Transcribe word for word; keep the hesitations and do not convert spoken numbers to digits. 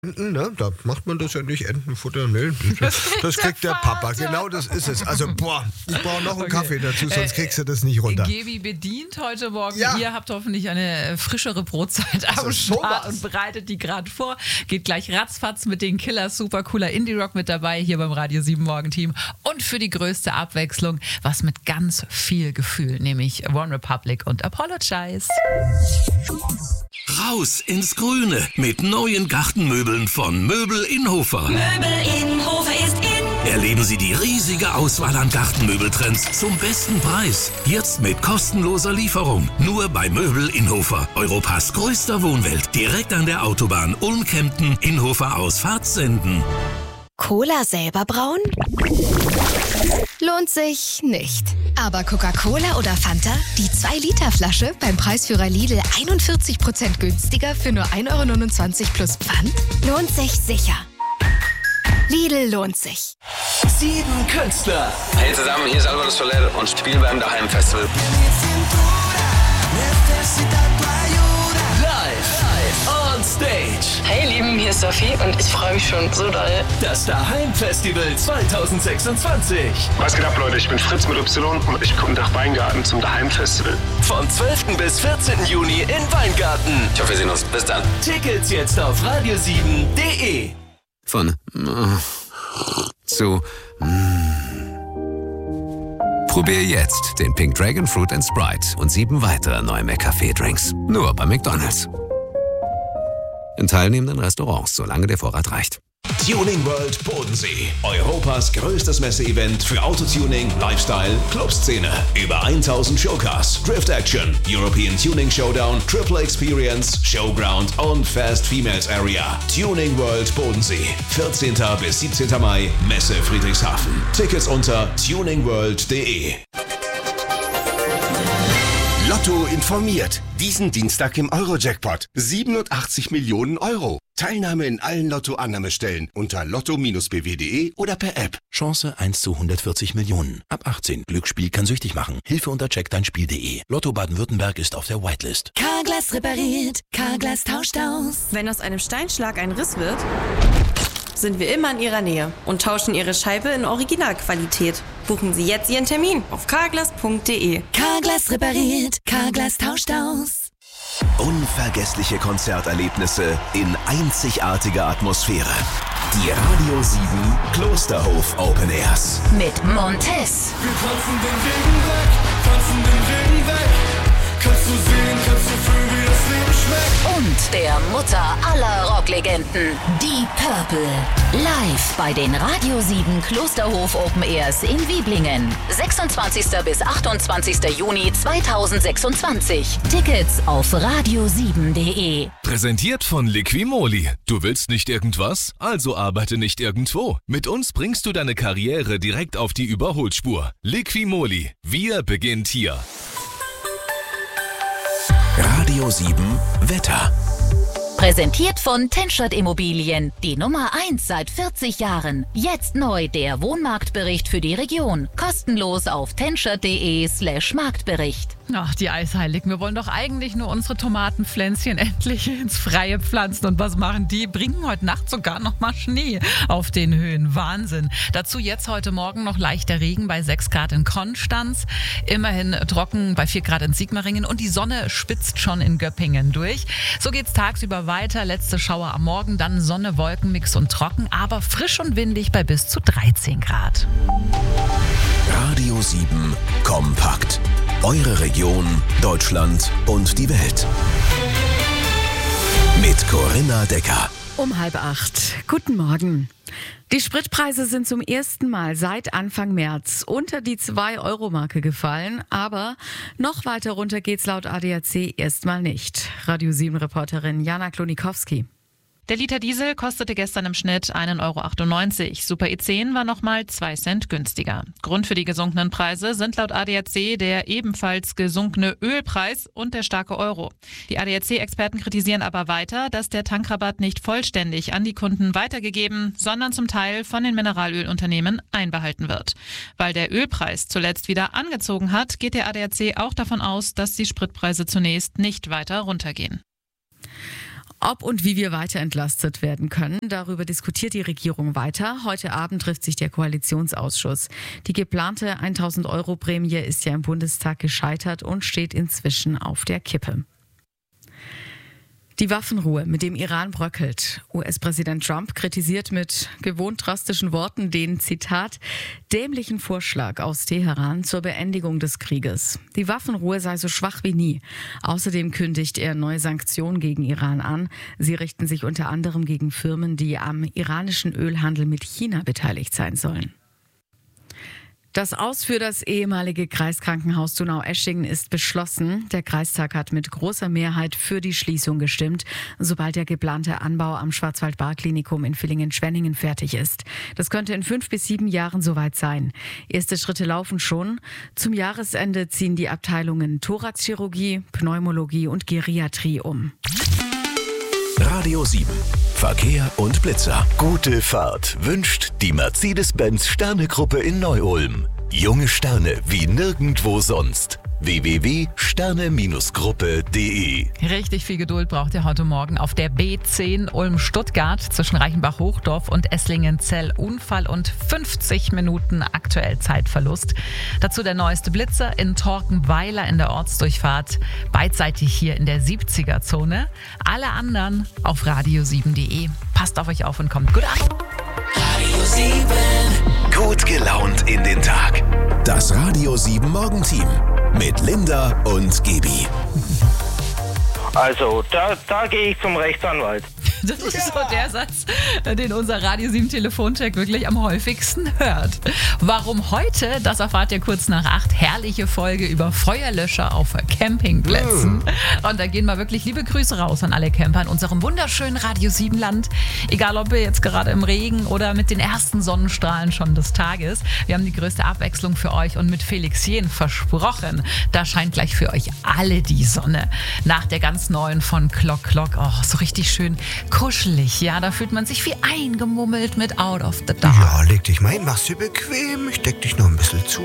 Ne? Da macht man das ja nicht, Entenfutter, ne? Das kriegt der Papa, genau das ist es. Also, boah, ich brauche noch einen okay. Kaffee dazu, sonst kriegst du das nicht runter. Gebi bedient heute Morgen. Ja. Ihr habt hoffentlich eine frischere Brotzeit am also Start und bereitet die gerade vor. Geht gleich ratzfatz mit den Killers, super cooler Indie-Rock mit dabei hier beim Radio sieben Morgen-Team. Und für die größte Abwechslung, was mit ganz viel Gefühl, nämlich One Republic und Apologize. Raus ins Grüne mit neuen Gartenmöbeln von Möbel Inhofer. Möbel Inhofer ist in. Erleben Sie die riesige Auswahl an Gartenmöbeltrends zum besten Preis. Jetzt mit kostenloser Lieferung. Nur bei Möbel Inhofer. Europas größter Wohnwelt. Direkt an der Autobahn Ulm-Kempten, Inhofer Ausfahrt Senden. Cola selber brauen? Lohnt sich nicht. Aber Coca-Cola oder Fanta? Die zwei Liter Flasche beim Preisführer Lidl einundvierzig Prozent günstiger für nur ein Euro neunundzwanzig plus Pfand? Lohnt sich sicher. Lidl lohnt sich. Sieben Künstler. Hey zusammen, hier ist Alvaro Soler und spielen beim Daheim Festival. Live on Stage. Hey Lieben, hier ist Sophie und ich freue mich schon so doll. Das Daheim Festival zwanzig sechsundzwanzig. Was geht ab, Leute? Ich bin Fritz mit Y und ich komme nach Weingarten zum Daheim Festival. Vom zwölften bis vierzehnten Juni in Weingarten. Ich hoffe, wir sehen uns. Bis dann. Tickets jetzt auf radio sieben punkt de. Von äh, zu mm. Probier jetzt den Pink Dragon Fruit and Sprite und sieben weitere neue McCafé-Drinks. Nur bei McDonald's. In teilnehmenden Restaurants, solange der Vorrat reicht. Tuning World Bodensee. Europas größtes Messeevent für Autotuning, Lifestyle, Clubszene. Über tausend Showcars, Drift Action, European Tuning Showdown, Triple Experience, Showground und Fast Females Area. Tuning World Bodensee. vierzehnten bis siebzehnten Mai, Messe Friedrichshafen. Tickets unter tuning world punkt de. Lotto informiert. Diesen Dienstag im Euro-Jackpot. siebenundachtzig Millionen Euro. Teilnahme in allen Lotto-Annahmestellen unter lotto b w punkt de oder per App. Chance eins zu hundertvierzig Millionen. Ab achtzehn. Glücksspiel kann süchtig machen. Hilfe unter check dein Spiel punkt de. Lotto Baden-Württemberg ist auf der Whitelist. Carglass repariert. Carglass tauscht aus. Wenn aus einem Steinschlag ein Riss wird, sind wir immer in Ihrer Nähe und tauschen Ihre Scheibe in Originalqualität. Buchen Sie jetzt Ihren Termin auf carglass punkt de. Carglass repariert. Carglass tauscht aus. Unvergessliche Konzerterlebnisse in einzigartiger Atmosphäre. Die Radio sieben Klosterhof Open Airs. Mit Montez. Wir tanzen den Regen weg, tanzen den Regen weg. Kannst du sehen, kannst du fühlen, wie das Leben schmeckt. Und der Mutter aller Rocklegenden, Deep Purple. Live bei den Radio sieben Klosterhof Open Airs in Wiblingen. sechsundzwanzigsten bis achtundzwanzigsten Juni zweitausendsechsundzwanzig. Tickets auf radio sieben punkt de. Präsentiert von Liquimoli. Du willst nicht irgendwas? Also arbeite nicht irgendwo. Mit uns bringst du deine Karriere direkt auf die Überholspur. Liquimoli. Wir beginnt hier. Radio sieben Wetter. Präsentiert von Tenstadt Immobilien, die Nummer eins seit vierzig Jahren. Jetzt neu der Wohnmarktbericht für die Region. Kostenlos auf tenstadt punkt de slash Marktbericht. Ach, die Eisheiligen. Wir wollen doch eigentlich nur unsere Tomatenpflänzchen endlich ins Freie pflanzen. Und was machen die? Bringen heute Nacht sogar noch mal Schnee auf den Höhen. Wahnsinn. Dazu jetzt heute Morgen noch leichter Regen bei sechs Grad in Konstanz. Immerhin trocken bei vier Grad in Sigmaringen. Und die Sonne spitzt schon in Göppingen durch. So geht's tagsüber weiter. Letzte Schauer am Morgen, dann Sonne, Wolkenmix und trocken. Aber frisch und windig bei bis zu dreizehn Grad. Radio sieben Kompakt. Eure Region, Deutschland und die Welt. Mit Corinna Decker. Um halb acht. Guten Morgen. Die Spritpreise sind zum ersten Mal seit Anfang März unter die zwei Euro Marke gefallen, aber noch weiter runter geht's laut A D A C erstmal nicht. Radio sieben Reporterin Jana Klonikowski. Der Liter Diesel kostete gestern im Schnitt ein Euro achtundneunzig. Super E zehn war nochmal zwei Cent günstiger. Grund für die gesunkenen Preise sind laut A D A C der ebenfalls gesunkene Ölpreis und der starke Euro. Die A D A C-Experten kritisieren aber weiter, dass der Tankrabatt nicht vollständig an die Kunden weitergegeben, sondern zum Teil von den Mineralölunternehmen einbehalten wird. Weil der Ölpreis zuletzt wieder angezogen hat, geht der A D A C auch davon aus, dass die Spritpreise zunächst nicht weiter runtergehen. Ob und wie wir weiter entlastet werden können, darüber diskutiert die Regierung weiter. Heute Abend trifft sich der Koalitionsausschuss. Die geplante tausend Euro Prämie ist ja im Bundestag gescheitert und steht inzwischen auf der Kippe. Die Waffenruhe mit dem Iran bröckelt. U S-Präsident Trump kritisiert mit gewohnt drastischen Worten den, Zitat, dämlichen Vorschlag aus Teheran zur Beendigung des Krieges. Die Waffenruhe sei so schwach wie nie. Außerdem kündigt er neue Sanktionen gegen Iran an. Sie richten sich unter anderem gegen Firmen, die am iranischen Ölhandel mit China beteiligt sein sollen. Das Aus für das ehemalige Kreiskrankenhaus Donaueschingen ist beschlossen. Der Kreistag hat mit großer Mehrheit für die Schließung gestimmt, sobald der geplante Anbau am Schwarzwald-Baar-Klinikum in Villingen-Schwenningen fertig ist. Das könnte in fünf bis sieben Jahren soweit sein. Erste Schritte laufen schon. Zum Jahresende ziehen die Abteilungen Thoraxchirurgie, Pneumologie und Geriatrie um. Radio sieben. Verkehr und Blitzer. Gute Fahrt wünscht die Mercedes-Benz Sterne-Gruppe in Neu-Ulm. Junge Sterne wie nirgendwo sonst. w w w punkt sterne Gruppe punkt de. Richtig viel Geduld braucht ihr heute Morgen auf der B zehn Ulm-Stuttgart zwischen Reichenbach-Hochdorf und Esslingen-Zell. Unfall und fünfzig Minuten aktuell Zeitverlust. Dazu der neueste Blitzer in Torkenweiler in der Ortsdurchfahrt. Beidseitig hier in der siebziger-Zone. Alle anderen auf radio sieben punkt de. Passt auf euch auf und kommt gut an. Radio sieben. Gut gelaunt in den Tag. Das Radio sieben Morgenteam. Mit Linda und Gebi. Also, da, da gehe ich zum Rechtsanwalt. Das ist ja so der Satz, den unser Radio sieben Telefoncheck wirklich am häufigsten hört. Warum heute? Das erfahrt ihr kurz nach acht. Herrliche Folge über Feuerlöscher auf Campingplätzen. Mm. Und da gehen mal wirklich liebe Grüße raus an alle Camper in unserem wunderschönen Radio sieben Land. Egal, ob ihr jetzt gerade im Regen oder mit den ersten Sonnenstrahlen schon des Tages. Wir haben die größte Abwechslung für euch und mit Felix Jähn versprochen. Da scheint gleich für euch alle die Sonne. Nach der ganz neuen von Clock Clock. Oh, so richtig schön kuschelig, ja, da fühlt man sich wie eingemummelt mit Out of the Dark. Ja, leg dich mal hin, mach's dir bequem, ich deck dich noch ein bisschen zu.